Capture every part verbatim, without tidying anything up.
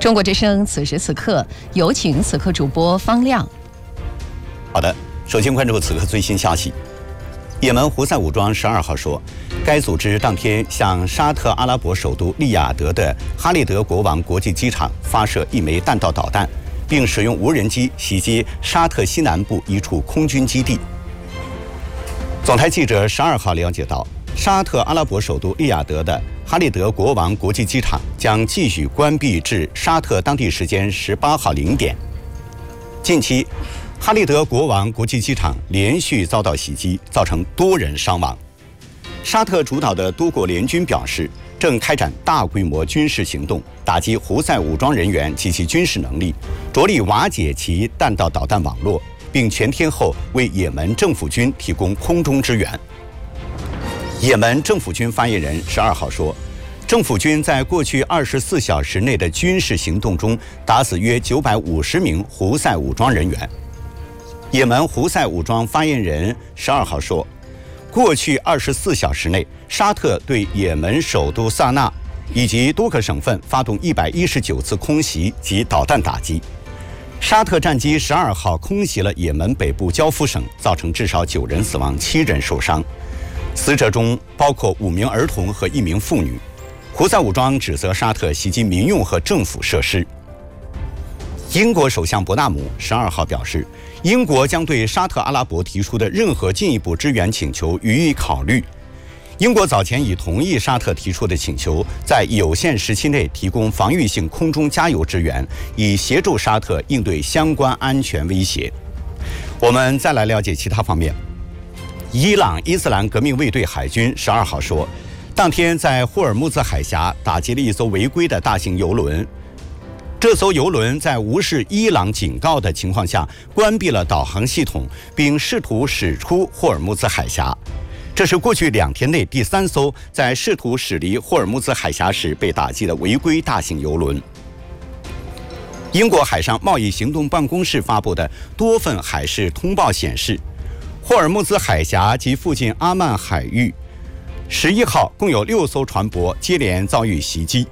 中国之声此时此刻有请此刻主播方亮。 好的，首先关注此刻最新消息。也门胡塞武装十二号说，该组织当天向沙特阿拉伯首都利雅得的哈利德国王国际机场发射一枚弹道导弹，并使用无人机袭击沙特西南部一处空军基地。总台记者十二号了解到，沙特阿拉伯首都利雅得的哈利德国王国际机场将继续关闭至沙特当地时间十八号零点。近期，哈利德国王国际机场连续遭到袭击，造成多人伤亡。沙特主导的多国联军表示，正开展大规模军事行动，打击胡塞武装人员及其军事能力，着力瓦解其弹道导弹网络，并全天候为也门政府军提供空中支援。也门政府军发言人十二号说，政府军在过去二十四小时内的军事行动中打死约九百五十名胡塞武装人员。也门胡塞武装发言人十二号说，过去二十四小时内，沙特对也门首都萨那以及多个省份发动一百一十九次空袭及导弹打击。沙特战机十二号空袭了也门北部焦夫省，造成至少九人死亡，七人受伤，死者中包括五名儿童和一名妇女。胡塞武装指责沙特袭击民用和政府设施。英国首相伯纳姆十二号表示，英国将对沙特阿拉伯提出的任何进一步支援请求予以考虑。英国早前已同意沙特提出的请求，在有限时期内提供防御性空中加油支援，以协助沙特应对相关安全威胁。我们再来了解其他方面。伊朗伊斯兰革命卫队海军十二号说，当天在霍尔木兹海峡打击了一艘违规的大型油轮。这艘油轮在无视伊朗警告的情况下关闭了导航系统，并试图驶出霍尔木兹海峡。这是过去两天内第三艘在试图驶离霍尔木兹海峡时被打击的违规大型油轮。英国海上贸易行动办公室发布的多份海事通报显示，霍尔木兹海峡及附近阿曼海域十一号共有六艘船舶接连遭遇袭击。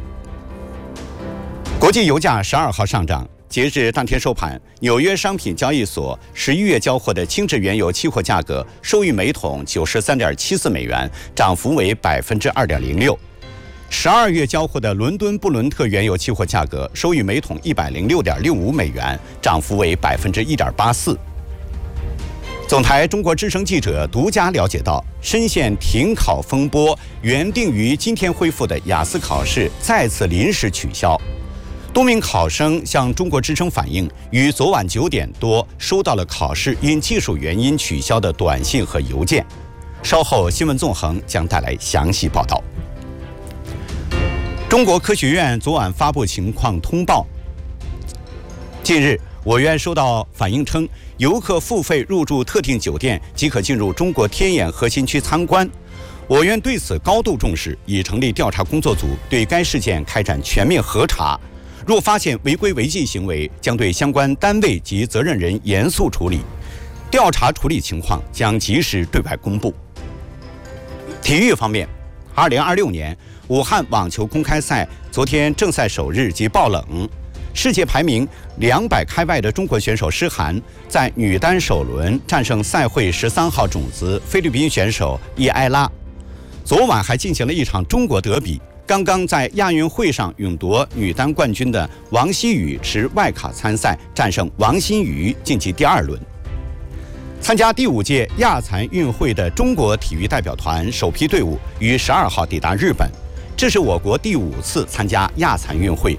国际油价十二号上涨，截至当天收盘，纽约商品交易所十一月交货的轻质原油期货价格收于每桶九十三点七四美元，涨幅为百分之二点零六。十二月交货的伦敦布伦特原油期货价格收于每桶一百零六点六五美元，涨幅为百分之一点八四。总台中国之声记者独家了解到，深陷停考风波，原定于今天恢复的雅思考试再次临时取消。多名考生向中国之声反映，于昨晚九点多收到了考试因技术原因取消的短信和邮件。稍后新闻纵横将带来详细报道。中国科学院昨晚发布情况通报，近日我院收到反映称，游客付费入住特定酒店即可进入中国天眼核心区参观。我院对此高度重视，已成立调查工作组，对该事件开展全面核查。若发现违规违纪行为，将对相关单位及责任人严肃处理，调查处理情况将及时对外公布。体育方面，二零二六年武汉网球公开赛昨天正赛首日即爆冷，世界排名两百开外的中国选手诗涵在女单首轮战胜赛会十三号种子菲律宾选手伊埃拉。昨晚还进行了一场中国德比，刚刚在亚运会上勇夺女单冠军的王希雨持外卡参赛，战胜王欣瑜晋级第二轮。参加第五届亚残运会的中国体育代表团首批队伍于十二号抵达日本，这是我国第五次参加亚残运会，